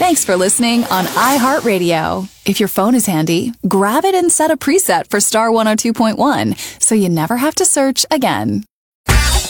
Thanks for listening on iHeartRadio. If your phone is handy, grab it and set a preset for Star 102.1 so you never have to search again.